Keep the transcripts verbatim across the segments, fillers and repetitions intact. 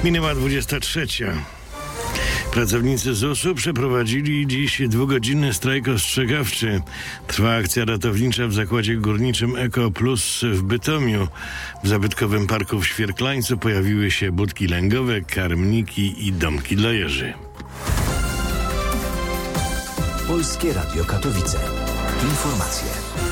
Minęła dwudziesta trzecia. Pracownicy Z U S u przeprowadzili dziś dwugodzinny strajk ostrzegawczy. Trwa akcja ratownicza w zakładzie górniczym Eko Plus w Bytomiu. W zabytkowym parku w Świerklańcu pojawiły się budki lęgowe, karmniki i domki dla jeży. Polskie Radio Katowice. Informacje.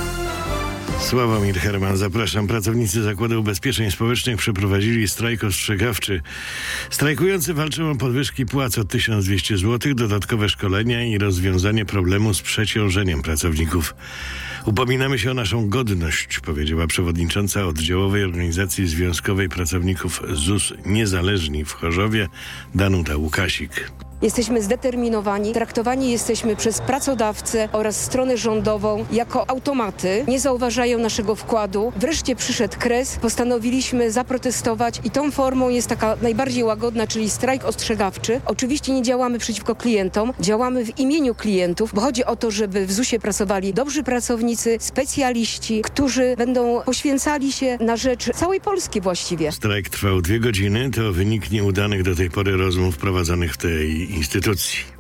Sławomir Herman, zapraszam. Pracownicy Zakładu Ubezpieczeń Społecznych przeprowadzili strajk ostrzegawczy. Strajkujący walczą o podwyżki płac o tysiąc dwieście złotych, dodatkowe szkolenia i rozwiązanie problemu z przeciążeniem pracowników. Upominamy się o naszą godność, powiedziała przewodnicząca oddziałowej organizacji związkowej pracowników Z U S Niezależni w Chorzowie, Danuta Łukasik. Jesteśmy zdeterminowani, traktowani jesteśmy przez pracodawcę oraz stronę rządową jako automaty. Nie zauważają naszego wkładu. Wreszcie przyszedł kres, postanowiliśmy zaprotestować i tą formą jest taka najbardziej łagodna, czyli strajk ostrzegawczy. Oczywiście nie działamy przeciwko klientom, działamy w imieniu klientów, bo chodzi o to, żeby w Z U S ie pracowali dobrzy pracownicy, specjaliści, którzy będą poświęcali się na rzecz całej Polski właściwie. Strajk trwał dwie godziny, to wynik nieudanych do tej pory rozmów prowadzonych w tej instytucji.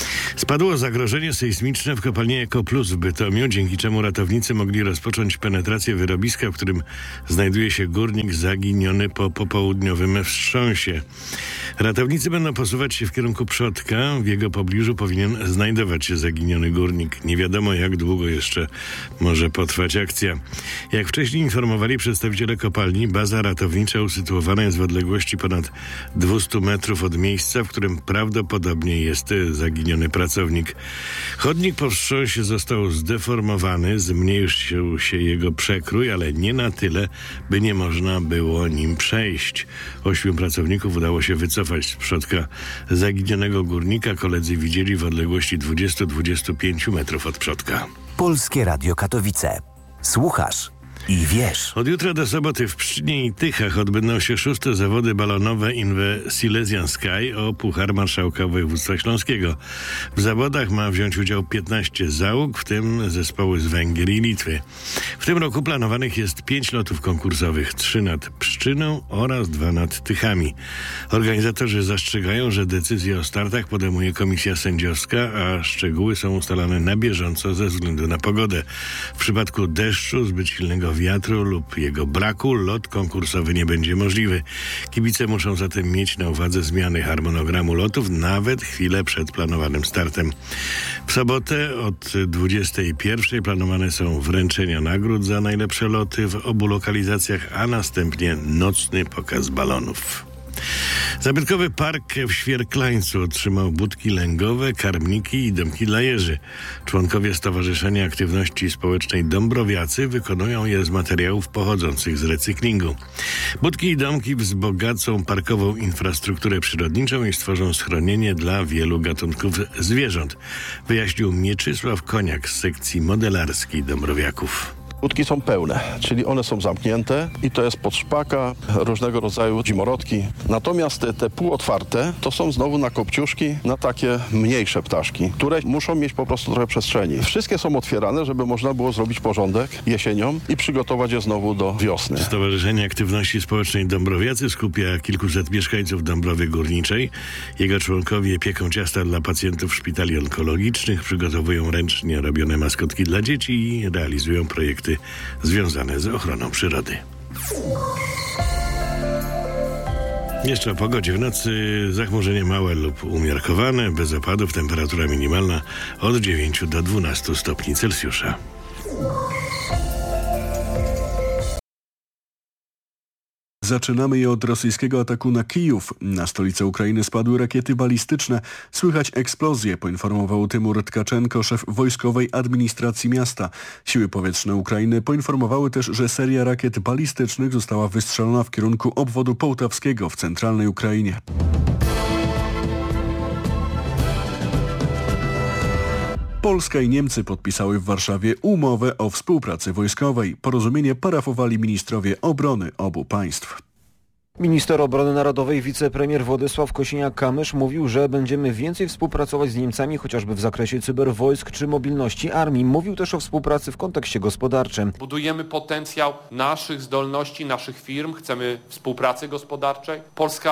Spadło zagrożenie sejsmiczne w kopalni Eko Plus w Bytomiu, dzięki czemu ratownicy mogli rozpocząć penetrację wyrobiska, w którym znajduje się górnik zaginiony po popołudniowym wstrząsie. Ratownicy będą posuwać się w kierunku przodka. W jego pobliżu powinien znajdować się zaginiony górnik. Nie wiadomo, jak długo jeszcze może potrwać akcja. Jak wcześniej informowali przedstawiciele kopalni, baza ratownicza usytuowana jest w odległości ponad dwieście metrów od miejsca, w którym prawdopodobnie jest zaginiony pracownik. Chodnik po wstrząsie został zdeformowany, zmniejszył się jego przekrój, ale nie na tyle, by nie można było nim przejść. Ośmiu pracowników udało się wycofać z przodka zaginionego górnika. Koledzy widzieli w odległości dwadzieścia do dwudziestu pięciu metrów od przodka. Polskie Radio Katowice. Słuchasz i wiesz. Od jutra do soboty w Pszczynie i Tychach odbędą się szóste zawody balonowe in the Silesian Sky o Puchar Marszałka Województwa Śląskiego. W zawodach ma wziąć udział piętnaście załóg, w tym zespoły z Węgier i Litwy. W tym roku planowanych jest pięć lotów konkursowych, trzy nad Pszczyną oraz dwa nad Tychami. Organizatorzy zastrzegają, że decyzje o startach podejmuje komisja sędziowska, a szczegóły są ustalane na bieżąco ze względu na pogodę. W przypadku deszczu, zbyt silnego wiatru lub jego braku lot konkursowy nie będzie możliwy. Kibice muszą zatem mieć na uwadze zmiany harmonogramu lotów nawet chwilę przed planowanym startem. W sobotę od dwudziestej pierwszej planowane są wręczenia nagród za najlepsze loty w obu lokalizacjach, a następnie nocny pokaz balonów. Zabytkowy park w Świerklańcu otrzymał budki lęgowe, karmniki i domki dla jeży. Członkowie Stowarzyszenia Aktywności Społecznej Dąbrowiacy wykonują je z materiałów pochodzących z recyklingu. Budki i domki wzbogacą parkową infrastrukturę przyrodniczą i stworzą schronienie dla wielu gatunków zwierząt, wyjaśnił Mieczysław Koniak z sekcji modelarskiej Dąbrowiaków. Budki są pełne, czyli one są zamknięte i to jest podszpaka, różnego rodzaju zimorodki. Natomiast te, te półotwarte to są znowu na kopciuszki, na takie mniejsze ptaszki, które muszą mieć po prostu trochę przestrzeni. Wszystkie są otwierane, żeby można było zrobić porządek jesienią i przygotować je znowu do wiosny. Stowarzyszenie Aktywności Społecznej Dąbrowiacy skupia kilkuset mieszkańców Dąbrowy Górniczej. Jego członkowie pieką ciasta dla pacjentów szpitali onkologicznych, przygotowują ręcznie robione maskotki dla dzieci i realizują projekty związane z ochroną przyrody. Jeszcze o pogodzie. W nocy zachmurzenie małe lub umiarkowane, bez opadów, temperatura minimalna od dziewięciu do dwunastu stopni Celsjusza. Zaczynamy je od rosyjskiego ataku na Kijów. Na stolicę Ukrainy spadły rakiety balistyczne. Słychać eksplozje, poinformował Tymur Tkaczenko, szef wojskowej administracji miasta. Siły powietrzne Ukrainy poinformowały też, że seria rakiet balistycznych została wystrzelona w kierunku obwodu połtawskiego w centralnej Ukrainie. Polska i Niemcy podpisały w Warszawie umowę o współpracy wojskowej. Porozumienie parafowali ministrowie obrony obu państw. Minister Obrony Narodowej, wicepremier Władysław Kosiniak-Kamysz mówił, że będziemy więcej współpracować z Niemcami, chociażby w zakresie cyberwojsk czy mobilności armii. Mówił też o współpracy w kontekście gospodarczym. Budujemy potencjał naszych zdolności, naszych firm, chcemy współpracy gospodarczej. Polska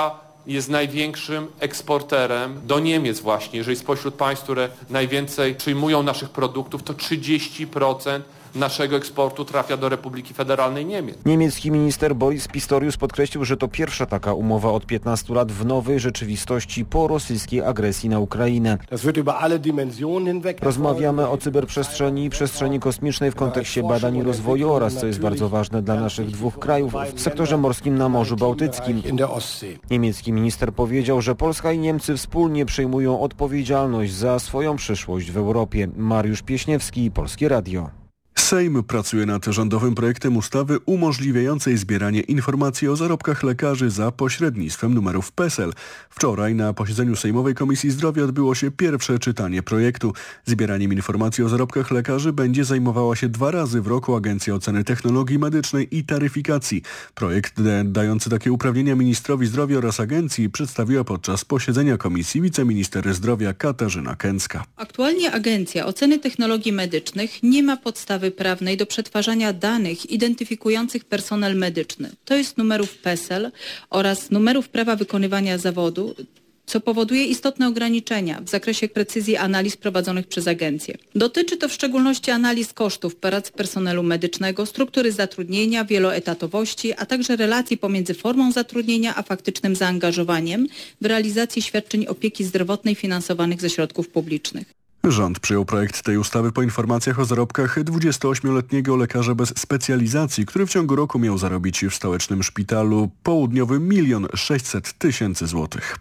jest największym eksporterem do Niemiec właśnie. Jeżeli spośród państw, które najwięcej przyjmują naszych produktów, to trzydzieści procent naszego eksportu trafia do Republiki Federalnej Niemiec. Niemiecki minister Boris Pistorius podkreślił, że to pierwsza taka umowa od piętnastu lat w nowej rzeczywistości po rosyjskiej agresji na Ukrainę. Rozmawiamy o cyberprzestrzeni i przestrzeni kosmicznej w kontekście badań i rozwoju oraz, co jest bardzo ważne dla naszych dwóch krajów, w sektorze morskim na Morzu Bałtyckim. Niemiecki minister powiedział, że Polska i Niemcy wspólnie przejmują odpowiedzialność za swoją przyszłość w Europie. Mariusz Pieśniewski, Polskie Radio. Sejm pracuje nad rządowym projektem ustawy umożliwiającej zbieranie informacji o zarobkach lekarzy za pośrednictwem numerów PESEL. Wczoraj na posiedzeniu Sejmowej Komisji Zdrowia odbyło się pierwsze czytanie projektu. Zbieraniem informacji o zarobkach lekarzy będzie zajmowała się dwa razy w roku Agencja Oceny Technologii Medycznej i Taryfikacji. Projekt dający takie uprawnienia ministrowi zdrowia oraz agencji przedstawiła podczas posiedzenia komisji wiceminister zdrowia Katarzyna Kęcka. Aktualnie Agencja Oceny Technologii Medycznych nie ma podstawy prawnej do przetwarzania danych identyfikujących personel medyczny, to jest numerów PESEL oraz numerów prawa wykonywania zawodu, co powoduje istotne ograniczenia w zakresie precyzji analiz prowadzonych przez agencję. Dotyczy to w szczególności analiz kosztów pracy personelu medycznego, struktury zatrudnienia, wieloetatowości, a także relacji pomiędzy formą zatrudnienia a faktycznym zaangażowaniem w realizacji świadczeń opieki zdrowotnej finansowanych ze środków publicznych. Rząd przyjął projekt tej ustawy po informacjach o zarobkach dwudziestoośmioletniego lekarza bez specjalizacji, który w ciągu roku miał zarobić w stołecznym szpitalu południowym milion sześćset tysięcy złotych.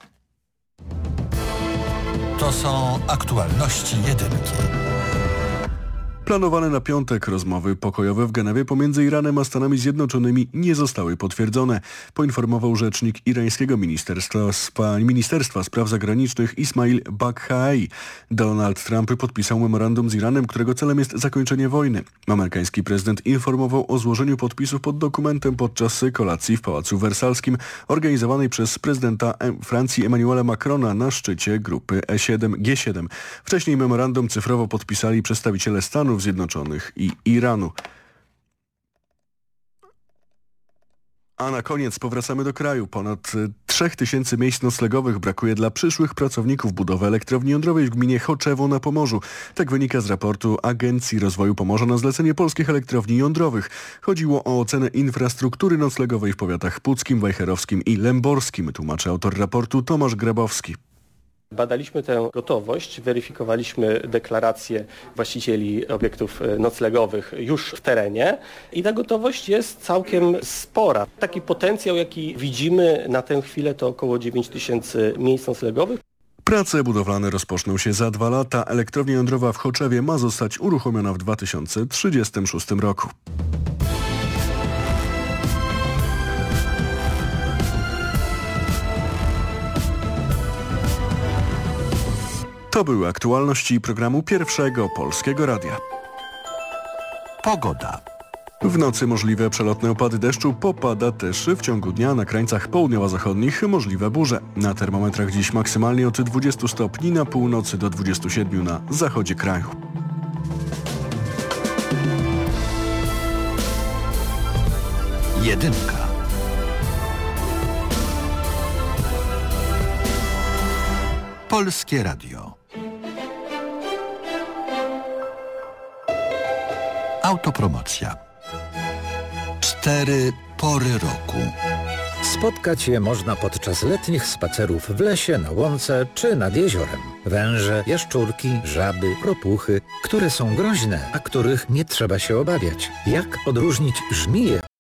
To są aktualności jedynki. Planowane na piątek rozmowy pokojowe w Genewie pomiędzy Iranem a Stanami Zjednoczonymi nie zostały potwierdzone, poinformował rzecznik irańskiego Ministerstwa, Ministerstwa Spraw Zagranicznych Ismail Baghai. Donald Trump podpisał memorandum z Iranem, którego celem jest zakończenie wojny. Amerykański prezydent informował o złożeniu podpisów pod dokumentem podczas kolacji w Pałacu Wersalskim organizowanej przez prezydenta Francji Emmanuela Macrona na szczycie grupy E siedem G siedem. Wcześniej memorandum cyfrowo podpisali przedstawiciele Stanów Zjednoczonych i Iranu. A na koniec powracamy do kraju. Ponad trzech tysięcy miejsc noclegowych brakuje dla przyszłych pracowników budowy elektrowni jądrowej w gminie Choczewo na Pomorzu. Tak wynika z raportu Agencji Rozwoju Pomorza na zlecenie polskich elektrowni jądrowych. Chodziło o ocenę infrastruktury noclegowej w powiatach puckim, wejherowskim i lęborskim, tłumaczy autor raportu Tomasz Grabowski. Badaliśmy tę gotowość, weryfikowaliśmy deklaracje właścicieli obiektów noclegowych już w terenie i ta gotowość jest całkiem spora. Taki potencjał, jaki widzimy na tę chwilę, to około dziewięć tysięcy miejsc noclegowych. Prace budowlane rozpoczną się za dwa lata. Elektrownia jądrowa w Choczewie ma zostać uruchomiona w dwa tysiące trzydziestym szóstym roku. To były aktualności programu Pierwszego Polskiego Radia. Pogoda. W nocy możliwe przelotne opady deszczu, popada też w ciągu dnia na krańcach południowo-zachodnich możliwe burze. Na termometrach dziś maksymalnie od dwudziestu stopni na północy do dwudziestu siedmiu na zachodzie kraju. Jedynka. Polskie Radio. Autopromocja. Cztery pory roku. Spotkać je można podczas letnich spacerów w lesie, na łące czy nad jeziorem. Węże, jaszczurki, żaby, ropuchy, które są groźne, a których nie trzeba się obawiać. Jak odróżnić żmiję